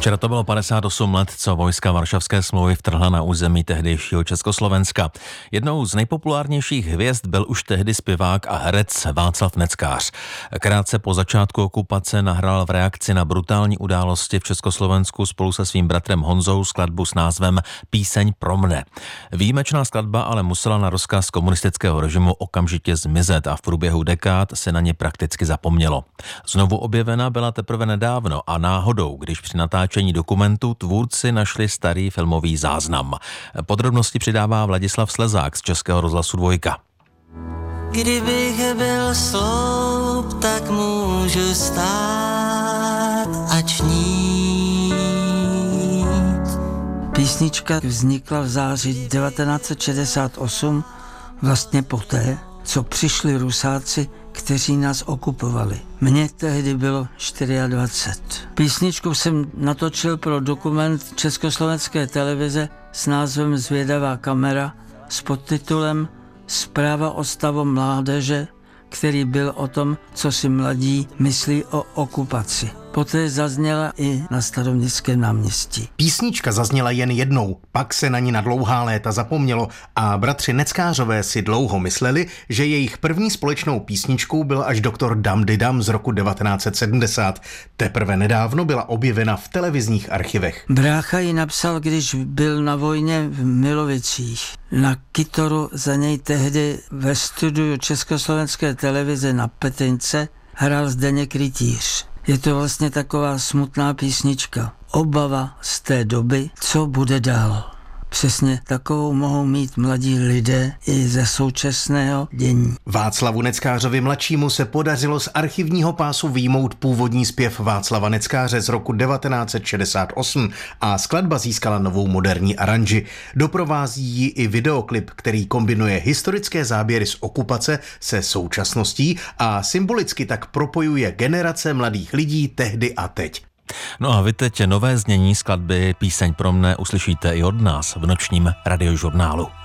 Včera to bylo 58 let, co vojska Varšavské smlouvy vtrhla na území tehdejšího Československa. Jednou z nejpopulárnějších hvězd byl už tehdy zpěvák a herec Václav Neckář. Krátce po začátku okupace nahrál v reakci na brutální události v Československu spolu se svým bratrem Honzou skladbu s názvem Píseň pro mne. Výjimečná skladba ale musela na rozkaz komunistického režimu okamžitě zmizet a v průběhu dekád se na ně prakticky zapomnělo. Znovu objevena byla teprve nedávno a náhodou, když při natáčení dokumentu tvůrci našli starý filmový záznam. Podrobnosti přidává Vladislav Slezák z Českého rozhlasu Dvojka. Kdybych byl sloup, tak můžu stát a čnít. Písnička vznikla v září 1968, vlastně poté, co přišli Rusáci, kteří nás okupovali. Mně tehdy bylo 24. Písničku jsem natočil pro dokument Československé televize s názvem Zvědavá kamera s podtitulem Zpráva o stavu mládeže, který byl o tom, co si mladí myslí o okupaci. Poté zazněla i na Staroměstském náměstí. Písnička zazněla jen jednou, pak se na ní na dlouhá léta zapomnělo a bratři Neckářové si dlouho mysleli, že jejich první společnou písničkou byl až Doktor Dam Di Dam z roku 1970. Teprve nedávno byla objevena v televizních archivech. Brácha ji napsal, když byl na vojně v Milovicích. Na kytaru za něj tehdy ve studiu Československé televize na Petince hrál Zdeněk Rytíř. Je to vlastně taková smutná písnička. Obava z té doby, co bude dál. Přesně takovou mohou mít mladí lidé i ze současného dění. Václavu Neckářovi mladšímu se podařilo z archivního pásu vyjmout původní zpěv Václava Neckáře z roku 1968 a skladba získala novou moderní aranži. Doprovází ji i videoklip, který kombinuje historické záběry z okupace se současností a symbolicky tak propojuje generace mladých lidí tehdy a teď. No a vy teď nové znění skladby Píseň pro mne uslyšíte i od nás v nočním radiožurnálu.